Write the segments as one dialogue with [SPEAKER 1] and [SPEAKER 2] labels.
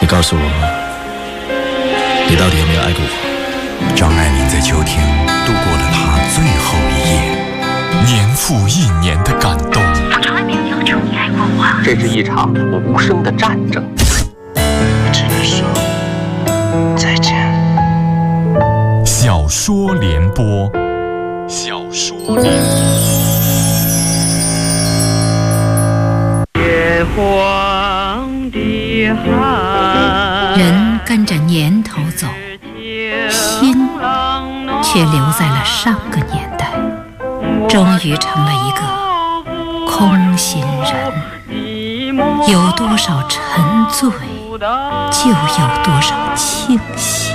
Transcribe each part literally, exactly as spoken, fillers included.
[SPEAKER 1] 你告诉我，你到底有没有爱过我？
[SPEAKER 2] 张爱玲在秋天度过了她最后一夜，
[SPEAKER 3] 年复一年的感动。
[SPEAKER 4] 我从来没有要求你爱过我。
[SPEAKER 5] 这是一场无声的战争。
[SPEAKER 4] 我只能说再见。
[SPEAKER 3] 小说联播，小说联
[SPEAKER 6] 播。月光的海，
[SPEAKER 7] 人跟着年头走，心却留在了上个年代，终于成了一个空心人。有多少沉醉，就有多少清醒。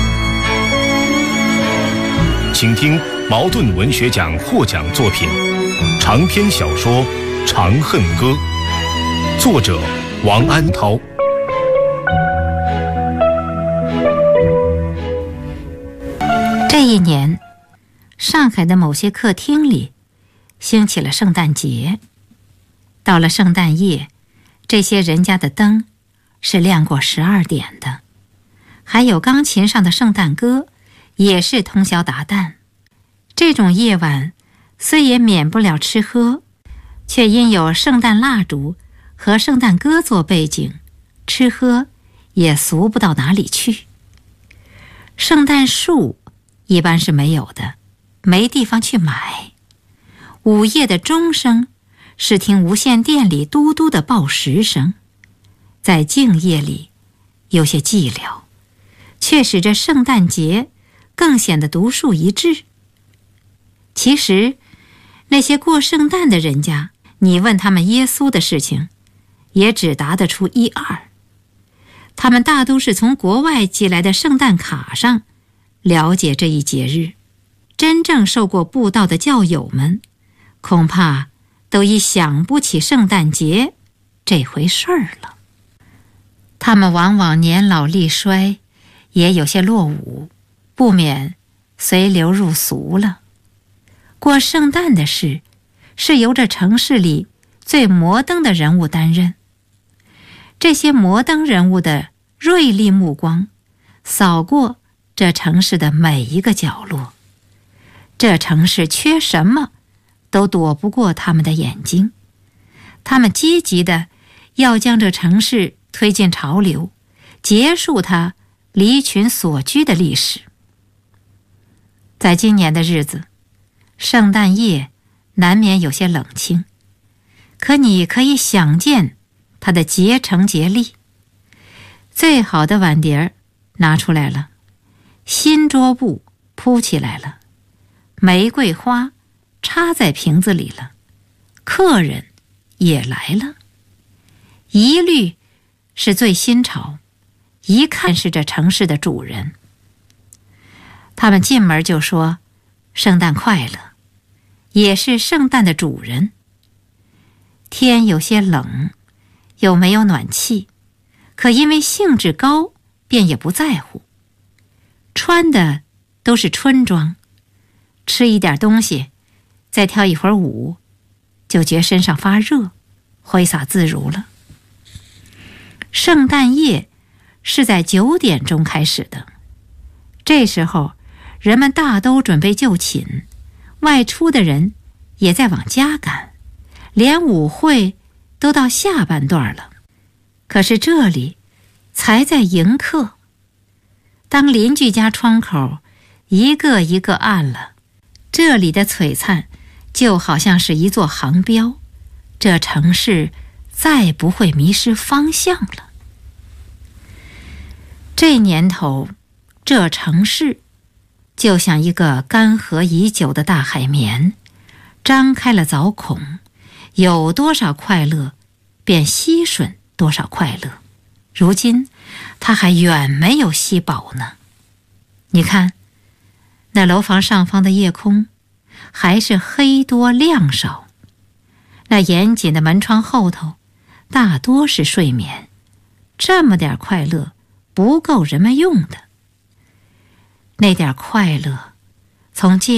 [SPEAKER 8] 请听茅盾文学奖获奖作品长篇小说《长恨歌》，作者王安涛。
[SPEAKER 7] 这一年，上海的某些客厅里兴起了圣诞节。到了圣诞夜，这些人家的灯是亮过十二点的，还有钢琴上的圣诞歌也是通宵达旦。这种夜晚虽也免不了吃喝，却因有圣诞蜡烛和圣诞歌做背景，吃喝也俗不到哪里去。圣诞树一般是没有的，没地方去买。午夜的钟声是听无线电里嘟嘟的报时声，在静夜里有些寂寥，却使这圣诞节更显得独树一帜。其实那些过圣诞的人家，你问他们耶稣的事情，也只答得出一二。他们大都是从国外寄来的圣诞卡上了解这一节日，真正受过布道的教友们，恐怕都已想不起圣诞节这回事儿了。他们往往年老力衰，也有些落伍，不免随流入俗了。过圣诞的事是由这城市里最摩登的人物担任。这些摩登人物的锐利目光扫过这城市的每一个角落，这城市缺什么都躲不过他们的眼睛。他们积极地要将这城市推进潮流，结束它离群索居的历史。在今年的日子，圣诞夜难免有些冷清，可你可以想见它的竭诚竭力。最好的碗碟拿出来了，新桌布铺起来了，玫瑰花插在瓶子里了，客人也来了，一律是最新潮，一看是这城市的主人。他们进门就说圣诞快乐，也是圣诞的主人。天有些冷，又没有暖气，可因为兴致高，便也不在乎。穿的都是春装，吃一点东西，再跳一会儿舞，就觉身上发热，挥洒自如了。圣诞夜是在九点钟开始的，这时候人们大都准备就寝，外出的人也在往家赶，连舞会都到下半段了。可是这里才在迎客。当邻居家窗口一个一个暗了，这里的璀璨就好像是一座航标，这城市再不会迷失方向了。这年头，这城市就像一个干涸已久的大海绵，张开了凿孔，有多少快乐便吸吮多少快乐。如今它还远没有吸饱呢。你看那楼房上方的夜空还是黑多亮少，那严谨的门窗后头大多是睡眠，这么点快乐不够人们用的。那点快乐从街